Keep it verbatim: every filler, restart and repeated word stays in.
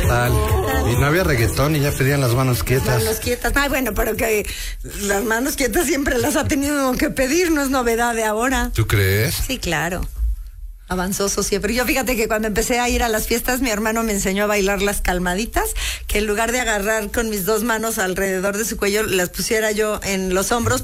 tal? Y no había reggaetón y ya pedían las manos quietas. Manos quietas. Ay, bueno, pero que las manos quietas siempre las ha tenido que pedir, no es novedad de ahora. ¿Tú crees? Sí, claro. Avanzoso siempre. Yo fíjate que cuando empecé a ir a las fiestas, mi hermano me enseñó a bailar las calmaditas, que en lugar de agarrar con mis dos manos alrededor de su cuello, las pusiera yo en los hombros